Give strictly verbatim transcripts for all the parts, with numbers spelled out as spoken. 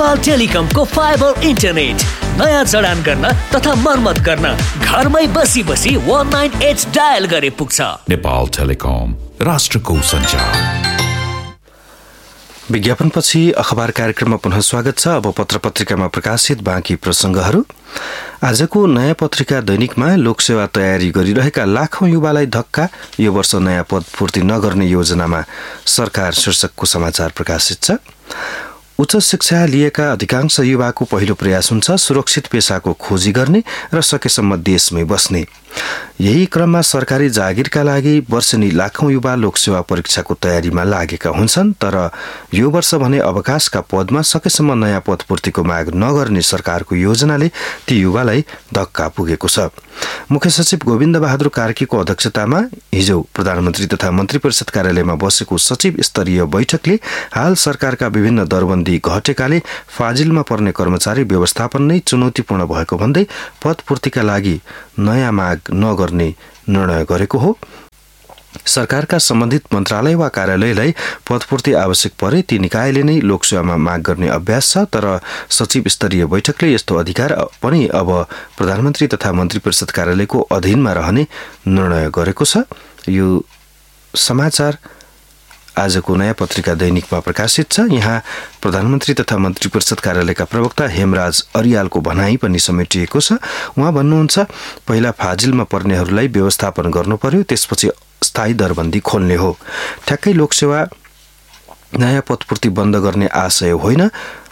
Nepal टेलिकमको fibre internet नयाँ जडान गर्न तथा मर्मत गर्न घरमै बसी बसी वन नाइन एट डायल गरे पुग्छ। नेपाल टेलिकम, राष्ट्रको सञ्चार। विज्ञापनपछि अखबार कार्यक्रममा पुनः स्वागत छ। अब पत्र पत्रिकामा प्रकाशित बाँकी प्रसङ्गहरू। आजको नयाँ पत्रिका दैनिकमा लोकसेवा तयारी गरिरहेका लाखौं युवालाई धक्का, यो वर्ष नयाँ पद पूर्ति नगर्ने योजनामा सरकार शीर्षकको समाचार प्रकाशित छ। उच्च शिक्षा लिएका अधिकांश युवाको पहिलो प्रयास हुन्छ सुरक्षित पेशाको खोजी गर्ने र सकेसम्म देशमै बस्ने। यही क्रममा सरकारी जागिरका लागि वर्षेनी लाखौं युवा लोकसेवा परीक्षाको तयारीमा लागेका हुन्छन्, तर यो वर्ष भने अवकाशका पदमा सकेसम्म नयाँ पद पूर्तिको माग नगर्ने सरकारको योजनाले ती युवालाई धक्का पुगेको छ। मुख्य सचिव गोविन्द बहादुर कार्कीको अध्यक्षतामा हिजो प्रधानमन्त्री तथा मन्त्री परिषद कार्यालयमा बसेको सचिव स्तरीय बैठकले हाल सरकारका विभिन्न दरबन्दी घटेकाले फाजिलमा पर्ने कर्मचारी व्यवस्थापन नै चुनौतीपूर्ण भएको भन्दै पद पूर्तिका लागि नयाँ माग नगर्ने निर्णय गरेको हो। सरकारका सम्बन्धित मन्त्रालय वा कार्यालयलाई पदपूर्ति आवश्यक परे ती निकायले नै लोकसेवामा माग गर्ने अभ्यास छ, तर सचिव स्तरीय बैठकले यस्तो अधिकार पनि अब प्रधानमन्त्री तथा मन्त्री परिषद कार्यालयको अधीनमा रहने निर्णय गरेको छ। यो समाचार आजको नयाँ पत्रिका दैनिकमा प्रकाशित छ। यहाँ प्रधानमन्त्री तथा मन्त्री परिषद कार्यालयका प्रवक्ता हेमराज अरियालको भनाई पनि समेटिएको छ। उहाँ भन्नुहुन्छ, पहिला फाजिलमा पर्नेहरूलाई व्यवस्थापन गर्नु पर्यो, त्यसपछि स्थायी दरबन्दी खोल्ने हो। ठ्याक्कै लोकसेवा नयाँ पदपूर्ति बन्द गर्ने आशय होइन।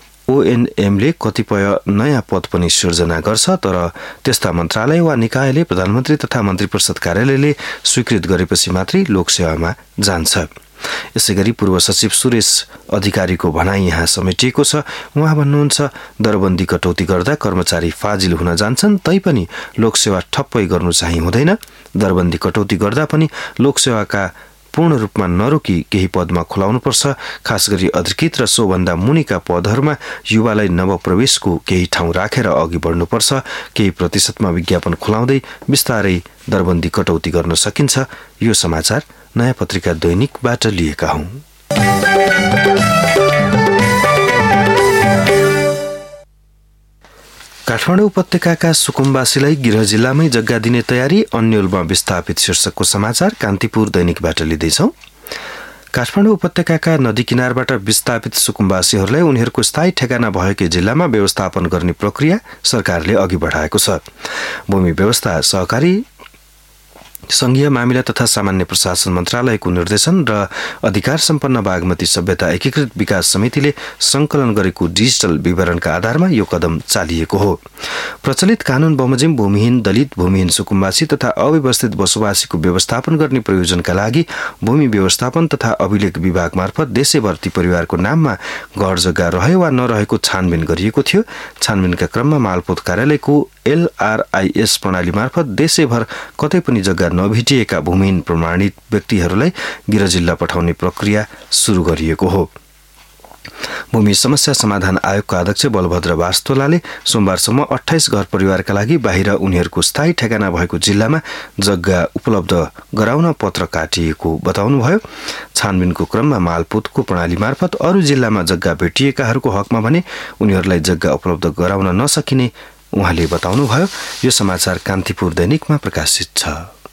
ओएनएमले कतिपय नयाँ पद पनि सिर्जना गर्छ, तर त्यस्ता मन्त्रालय वा निकायले प्रधानमन्त्री तथा मन्त्री परिषद कार्यालयले स्वीकृत गरेपछि मात्रै लोकसेवामा जान्छ। यसैगरी पूर्व सचिव सुरेश अधिकारीको भनाई यहाँ समेटिएको छ। उहाँ भन्नुहुन्छ, दरबन्दी कटौती गर्दा कर्मचारी फाजिल हुन जान्छन्, तैपनि लोकसेवा ठप्पै गर्नु चाहिँ हुँदैन। दरबन्दी कटौती गर्दा पनि लोकसेवाका पूर्ण रूपमा नरोकी केही पदमा खुलाउनुपर्छ। खास गरी अधिकृत र सोभन्दा मुनिका पदहरूमा युवालाई नवप्रवेशको केही ठाउँ राखेर अघि बढ्नुपर्छ। केही प्रतिशतमा विज्ञापन खुलाउँदै बिस्तारै दरबन्दी कटौती गर्न सकिन्छ। यो समाचार नयाँ पत्रिका दैनिकबाट लिएका हौं। काठमाडौँ उपत्यकाका सुकुम्बासीलाई गृह जिल्लामै जग्गा दिने तयारी, अन्यलमा विस्थापित शीर्षकको समाचार कान्तिपुर दैनिकबाट लिँदैछौं। काठमाडौँ उपत्यकाका नदी किनारबाट विस्थापित सुकुम्बासीहरूलाई उनीहरूको स्थायी ठेगाना भएकै जिल्लामा व्यवस्थापन गर्ने प्रक्रिया सरकारले अघि बढाएको छ। भूमि व्यवस्था, सहकारी, संघीय मामिला तथा सामान्य प्रशासन मन्त्रालयको निर्देशन र अधिकार सम्पन्न बागमती सभ्यता एकीकृत विकास समितिले संकलन गरेको डिजिटल विवरणका आधारमा यो कदम चालिएको हो। प्रचलित कानून बमोजिम भूमिहीन दलित, भूमिहीन सुकुम्बासी तथा अव्यवस्थित बसोबासीको व्यवस्थापन गर्ने प्रयोजनका लागि भूमि व्यवस्थापन तथा अभिलेख विभाग मार्फत देशैभर ती परिवारको नाममा घर जग्गा रह्यो वा नरहेको छानबिन गरिएको थियो। छानबिनका क्रममा मालपोत कार्यालयको एलआरआईएस प्रणाली मार्फत देशैभर कतै पनि जग्गा नभेटिएका भूमिहीन प्रमाणित व्यक्तिहरूलाई गृह जिल्ला पठाउने प्रक्रिया सुरु गरिएको हो। भूमि समस्या समाधान आयोगका अध्यक्ष बलभद्र वास्तोलाले सोमबारसम्म अठाइस घर परिवारका लागि बाहिर उनीहरूको स्थायी ठेगाना भएको जिल्लामा जग्गा उपलब्ध गराउन पत्र काटिएको बताउनुभयो। छानबिनको क्रममा मालपोतको प्रणाली मार्फत अरू जिल्लामा जग्गा भेटिएकाहरूको हकमा भने उनीहरूलाई जग्गा उपलब्ध गराउन नसकिने उहाँले बताउनुभयो। यो समाचार कान्तिपुर दैनिकमा प्रकाशित छ।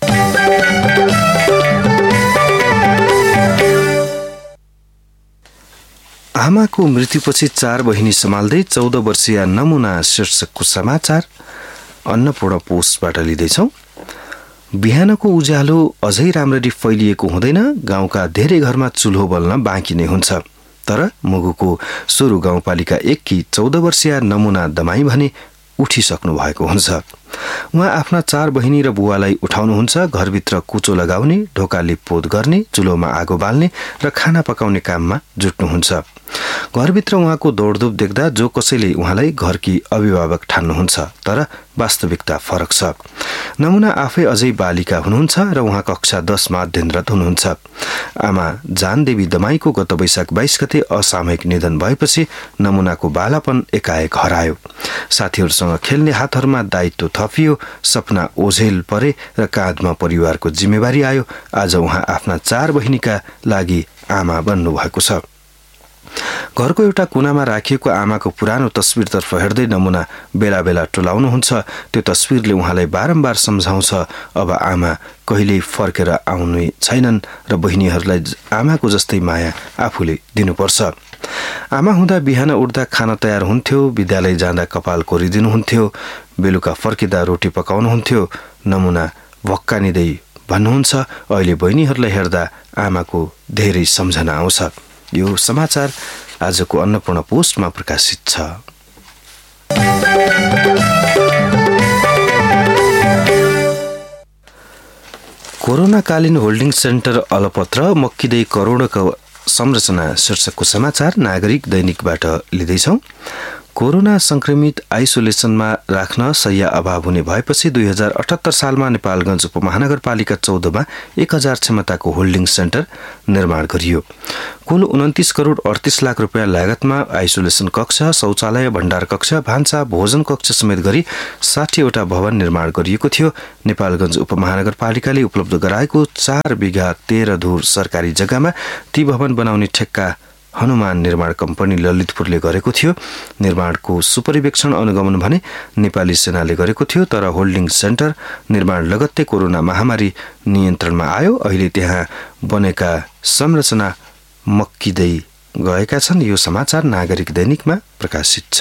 आमाको मृत्युपछि चार बहिनी सम्हाल्दै चौध वर्षीय नमुना शीर्षकको समाचार अन्नपूर्ण पोस्टबाट लिँदैछौँ। बिहानको उज्यालो अझै राम्ररी फैलिएको हुँदैन, गाउँका धेरै घरमा चुल्हो बल्न बाँकी नै हुन्छ। तर मुगुको सोरु गाउँपालिका एक कि चौध वर्षीय नमुना दमाई भने उठिसक्नु भएको हुन्छ। उहाँ आफ्ना चार बहिनी र बुवालाई उठाउनुहुन्छ, घरभित्र कुचो लगाउने, ढोका लिपपोत गर्ने, चुलोमा आगो बाल्ने र खाना पकाउने काममा जुट्नुहुन्छ। घरभित्र उहाँको दौडधुप देख्दा जो कसैले उहाँलाई घरकी अभिभावक ठान्नुहुन्छ, तर वास्तविकता फरक छ। नमुना आफै अझै बालिका हुनुहुन्छ र उहाँ कक्षा दसमा अध्ययनरत हुनुहुन्छ। आमा जानदेवी दमाईको गत वैशाख बाइस गते असामयिक निधन भएपछि नमुनाको बालापन एकाएक हरायो। साथीहरूसँग खेल्ने हातहरूमा दायित्व थपियो, सपना ओझेल परे र काँधमा परिवारको जिम्मेवारी आयो। आज उहाँ आफ्ना चार बहिनीका लागि आमा बन्नु भएको छ। घरको एउटा कुनामा राखिएको आमाको पुरानो तस्बिरतर्फ हेर्दै नमुना बेला बेला टोलाउनुहुन्छ। त्यो तस्बिरले उहाँलाई बारम्बार सम्झाउँछ अब आमा कहिल्यै फर्केर आउनु छैनन् र बहिनीहरूलाई आमाको जस्तै माया आफूले दिनुपर्छ। आमा हुँदा बिहान उठ्दा खाना तयार हुन्थ्यो, विद्यालय जाँदा कपाल कोरिदिनुहुन्थ्यो, बेलुका फर्किँदा रोटी पकाउनुहुन्थ्यो। नमुना भक्कानिँदै भन्नुहुन्छ, अहिले बहिनीहरूलाई हेर्दा आमाको धेरै सम्झना आउँछ। यो समाचार आजको अन्नपूर्ण पोस्टमा प्रकाशित छ। कोरोनाकालीन होल्डिङ सेन्टर अलपत्र मक्किँदै करोडको संरचना शीर्षकको समाचार नागरिक दैनिकबाट लिँदैछौँ। कोरोना संक्रमित आइसोलेसनमा राख्न शैय्या अभाव हुने भएपछि दुई हजार अठहत्तर सालमा नेपालगञ्ज उपमहानगरपालिका चौधमा एक हजार क्षमताको होल्डिङ सेन्टर निर्माण गरियो। कुल उन्तिस करोड अडतिस लाख रुपियाँ लागतमा आइसोलेसन कक्ष, शौचालय, भण्डार कक्ष, भान्सा, भोजन कक्ष समेत गरी साठीवटा भवन निर्माण गरिएको थियो। नेपालगञ्ज उपमहानगरपालिकाले उपलब्ध गराएको चार बिघा तेह्र धुर सरकारी जग्गामा ती भवन बनाउने ठेक्का हनुमान निर्माण कम्पनी ललितपुरले गरेको थियो। निर्माणको सुपरिवेक्षण अनुगमन भने नेपाली सेनाले गरेको थियो। तर होल्डिङ सेन्टर निर्माण लगत्तै कोरोना महामारी नियन्त्रणमा आयो। अहिले त्यहाँ बनेका संरचना मक्किँदै गएका छन्। यो समाचार नागरिक दैनिकमा प्रकाशित छ।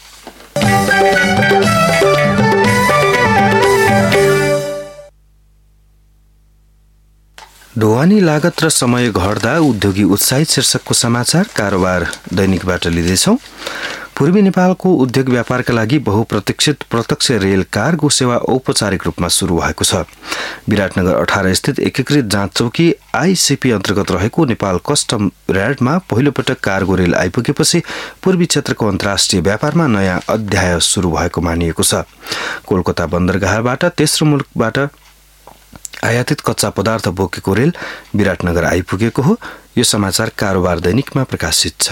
ढुवानी लागत र समय घट्दा उद्योगी उत्साहित शीर्षकको समाचार कारोबार दैनिकबाट लिँदैछौँ। पूर्वी नेपालको उद्योग व्यापारका लागि बहुप्रतीक्षित प्रत्यक्ष रेल कार्गो सेवा औपचारिक रूपमा सुरु भएको छ। विराटनगर अठार स्थित एकीकृत जाँच चौकी आइसिपी अन्तर्गत रहेको नेपाल कस्टम यार्डमा पहिलोपटक कार्गो रेल आइपुगेपछि पूर्वी क्षेत्रको अन्तर्राष्ट्रिय व्यापारमा नयाँ अध्याय सुरु भएको मानिएको छ। कोलकाता बन्दरगाहबाट तेस्रो मुलुकबाट आयातित कच्चा पदार्थ बोकेको रेल विराटनगर आइपुगेको हो। यो समाचार कारोबार दैनिकमा प्रकाशित छ।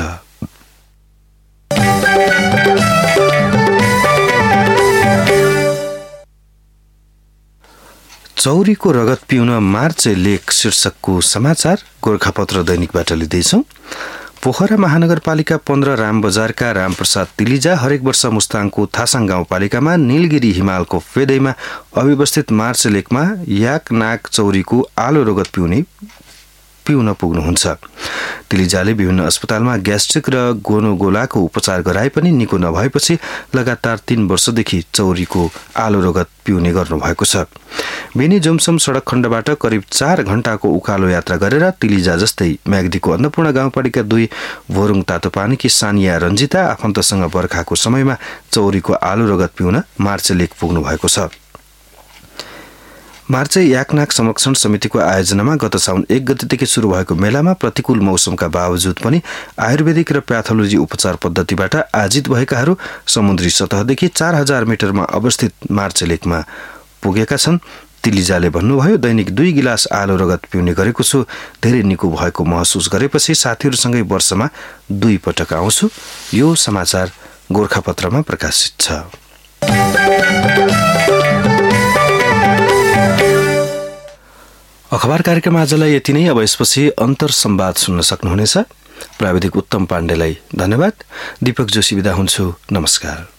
चौरीको रगत पिउन मार्चे लेक शीर्षकको समाचार गोरखापत्र दैनिकबाट लिँदैछौँ। पोखरा महानगरपालिका पन्ध्र रामबजारका रामप्रसाद तिलिजा हरेक वर्ष मुस्ताङको थासाङ गाउँपालिकामा नीलगिरी हिमालको फेदैमा अव्यवस्थित मार्च लेकमा याक नाक चौरीको आलो रगत पिउने पिउन पुग्नुहुन्छ। तिलिजाले विभिन्न अस्पतालमा ग्यास्ट्रिक र गोनोगोलाको उपचार गराए पनि निको नभएपछि लगातार तीन वर्षदेखि चौरीको आलो रगत पिउने गर्नुभएको छ। बेनी जोमसम सडक खण्डबाट करिब चार घण्टाको उकालो यात्रा गरेर तिलिजा जस्तै म्याग्दीको अन्नपूर्ण गाउँपालिका दुई भोरुङ तातोपानीकी सानिया रञ्जिता आफन्तसँग बर्खाको समयमा चौरीको आलो रगत पिउन मार्चे लेक पुग्नु भएको छ। मार्चे याकनाक संरक्षण समितिको आयोजनामा गत साउन एक गतेदेखि सुरु भएको मेलामा प्रतिकूल मौसमका बावजुद पनि आयुर्वेदिक र प्याथोलोजी उपचार पद्धतिबाट आजित भएकाहरू समुद्री सतहदेखि चार हजार मिटरमा अवस्थित मार्चे लेकमा पुगेका छन्। तिलिजाले भन्नुभयो, दैनिक दुई गिलास आलो रगत पिउने गरेको छु। धेरै निको भएको महसुस गरेपछि साथीहरूसँगै वर्षमा दुई पटक आउँछु। यो समाचार गोरखापत्रमा प्रकाशित छ। अखबार कार्यक्रम आजलाई यति नै। अब यसपछि अन्तर संवाद सुन्न सक्नुहुनेछ। प्राविधिक उत्तम पाण्डेलाई धन्यवाद। दीपक जोशी बिदा हुन्छु। नमस्कार।